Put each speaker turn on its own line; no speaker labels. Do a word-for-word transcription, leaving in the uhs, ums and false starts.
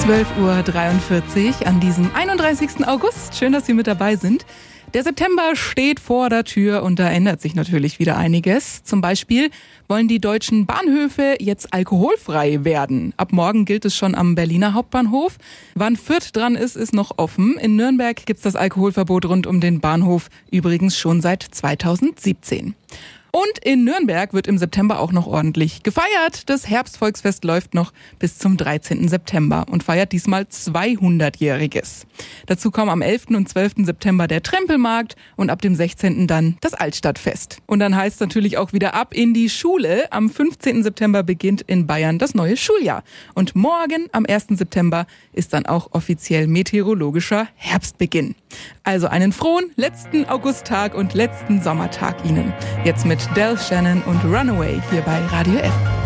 zwölf Uhr dreiundvierzig an diesem einunddreißigsten August. Schön, dass Sie mit dabei sind. Der September steht vor der Tür und da ändert sich natürlich wieder einiges. Zum Beispiel wollen die deutschen Bahnhöfe jetzt alkoholfrei werden. Ab morgen gilt es schon am Berliner Hauptbahnhof. Wann Fürth dran ist, ist noch offen. In Nürnberg gibt's das Alkoholverbot rund um den Bahnhof übrigens schon seit zweitausendsiebzehn. Und in Nürnberg wird im September auch noch ordentlich gefeiert. Das Herbstvolksfest läuft noch bis zum dreizehnten September und feiert diesmal zweihundertjähriges. Dazu kommen am elften und zwölften September der Trempelmarkt und ab dem sechzehnten dann das Altstadtfest. Und dann heißt es natürlich auch wieder ab in die Schule. Am fünfzehnten September beginnt in Bayern das neue Schuljahr. Und morgen, am ersten September, ist dann auch offiziell meteorologischer Herbstbeginn. Also einen frohen letzten Augusttag und letzten Sommertag Ihnen. Jetzt mit Del Shannon und Runaway hier bei Radio F.